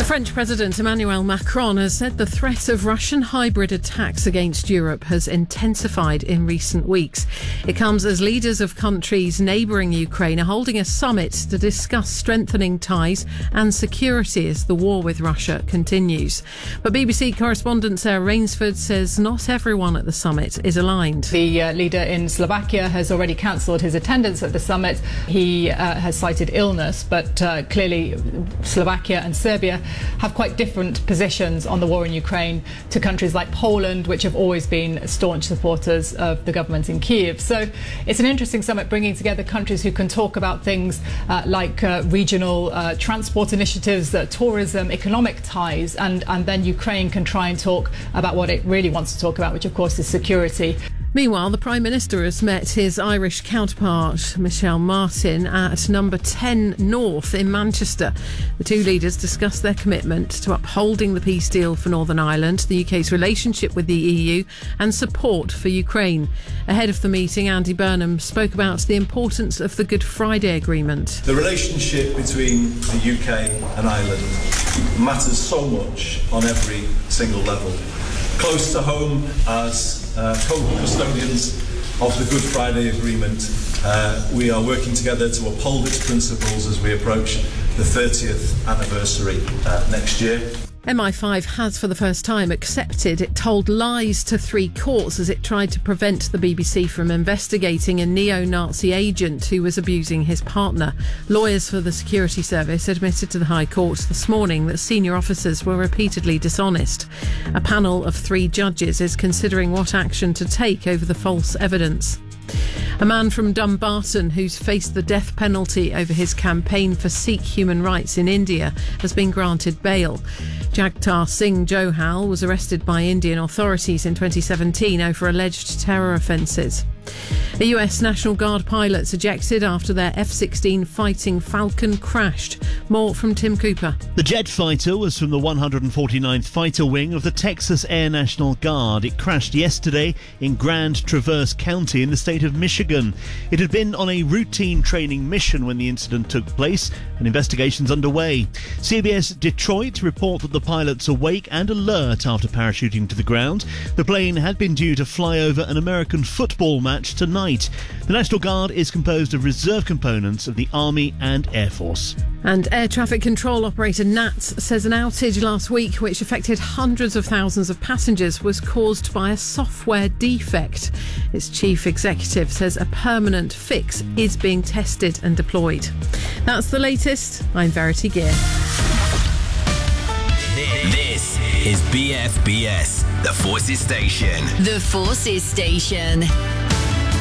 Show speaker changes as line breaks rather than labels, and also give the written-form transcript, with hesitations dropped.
The French President Emmanuel Macron has said the threat of Russian hybrid attacks against Europe has intensified in recent weeks. It comes as leaders of countries neighbouring Ukraine are holding a summit to discuss strengthening ties and security as the war with Russia continues. But BBC correspondent Sarah Rainsford says not everyone at the summit is aligned.
The leader in Slovakia has already cancelled his attendance at the summit. He has cited illness, but clearly Slovakia and Serbia have quite different positions on the war in Ukraine to countries like Poland, which have always been staunch supporters of the government in Kyiv. So it's an interesting summit bringing together countries who can talk about things like regional transport initiatives, tourism, economic ties, and then Ukraine can try and talk about what it really wants to talk about, which of course is security.
Meanwhile, the Prime Minister has met his Irish counterpart, Michelle Martin, at number 10 North in Manchester. The two leaders discussed their commitment to upholding the peace deal for Northern Ireland, the UK's relationship with the EU and support for Ukraine. Ahead of the meeting, Andy Burnham spoke about the importance of the Good Friday Agreement.
The relationship between the UK and Ireland matters so much on every single level. Close to home as co-custodians of the Good Friday Agreement, we are working together to uphold its principles as we approach the 30th anniversary next year.
MI5 has for the first time accepted it told lies to 3 courts as it tried to prevent the BBC from investigating a neo-Nazi agent who was abusing his partner. Lawyers for the security service admitted to the High Court this morning that senior officers were repeatedly dishonest. A panel of 3 judges is considering what action to take over the false evidence. A man from Dumbarton who's faced the death penalty over his campaign for Sikh human rights in India has been granted bail. Jagtar Singh Johal was arrested by Indian authorities in 2017 over alleged terror offences. A US National Guard pilot's ejected after their F-16 Fighting Falcon crashed. More from Tim Cooper.
The jet fighter was from the 149th Fighter Wing of the Texas Air National Guard. It crashed yesterday in Grand Traverse County in the state of Michigan. It had been on a routine training mission when the incident took place, and investigations underway. CBS Detroit report that the pilot's awake and alert after parachuting to the ground. The plane had been due to fly over an American football match tonight. The National Guard is composed of reserve components of the Army and Air Force.
And air traffic control operator NATS says an outage last week which affected hundreds of thousands of passengers was caused by a software defect. Its chief executive says a permanent fix is being tested and deployed. That's the latest. I'm Verity Gear.
This is BFBS, the Forces Station.
The Forces Station.